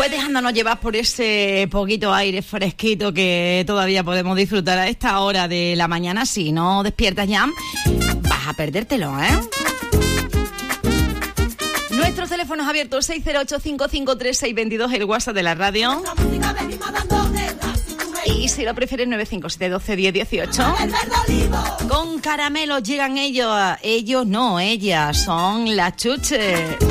Pues dejándonos llevar por ese poquito aire fresquito que todavía podemos disfrutar a esta hora de la mañana. Si no despiertas ya, vas a perdértelo, ¿eh? Nuestros teléfonos abiertos 608-553-622, el WhatsApp de la radio. Y si lo prefieres, 957-12-10-18. Con caramelos llegan ellos no, ellas son las Chuches.